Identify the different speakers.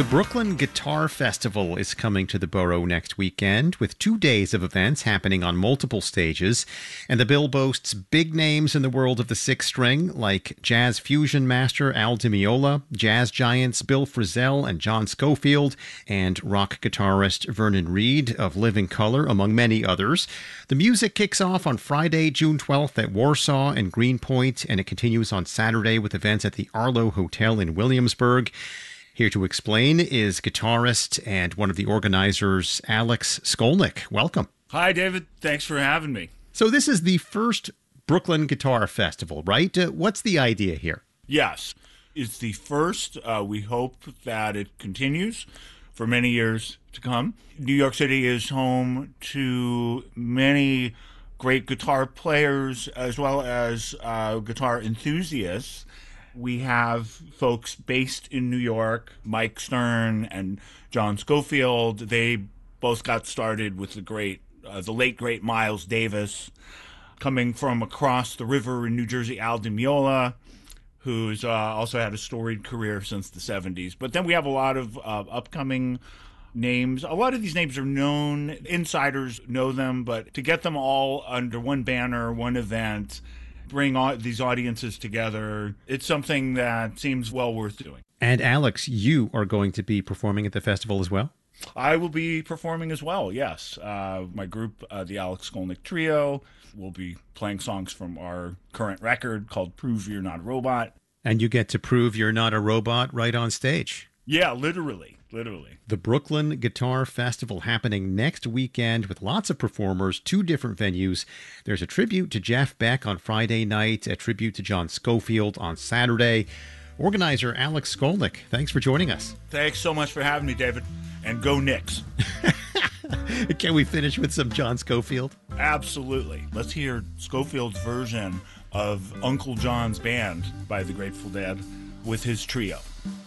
Speaker 1: The Brooklyn Guitar Festival is coming to the borough next weekend with 2 days of events happening on multiple stages. And the bill boasts big names in the world of the sixth string like jazz fusion master Al Di Meola, jazz giants Bill Frisell and John Scofield, and rock guitarist Vernon Reid of Living Colour, among many others. The music kicks off on Friday, June 12th at Warsaw and Greenpoint, and it continues on Saturday with events at the Arlo Hotel in Williamsburg. Here to explain is guitarist and one of the organizers, Alex Skolnick. Welcome.
Speaker 2: Hi, David. Thanks for having me.
Speaker 1: So this is the first Brooklyn Guitar Festival, right? What's the idea here?
Speaker 2: Yes, it's the first. We hope that it continues for many years to come. New York City is home to many great guitar players as well as guitar enthusiasts. We have folks based in New York, Mike Stern and John Scofield. They both got started with the late great Miles Davis. Coming from across the river in New Jersey, Al Di Meola, who's also had a storied career since the 70s. But then we have a lot of upcoming names. A lot of these names are known. Insiders know them, but to get them all under one banner, one event, bring these audiences together, it's something that seems well worth doing.
Speaker 1: And Alex, you are going to be performing at the festival as well?
Speaker 2: I will be performing as well, yes. My group, the Alex Skolnick Trio, will be playing songs from our current record called Prove You're Not a Robot.
Speaker 1: And you get to prove you're not a robot right on stage.
Speaker 2: Yeah, literally.
Speaker 1: The Brooklyn Guitar Festival happening next weekend with lots of performers, 2 different venues. There's a tribute to Jeff Beck on Friday night, a tribute to John Scofield on Saturday. Organizer Alex Skolnick, thanks for joining us.
Speaker 2: Thanks so much for having me, David. And go Knicks.
Speaker 1: Can we finish with some John Scofield?
Speaker 2: Absolutely. Let's hear Scofield's version of Uncle John's Band by the Grateful Dead with his trio.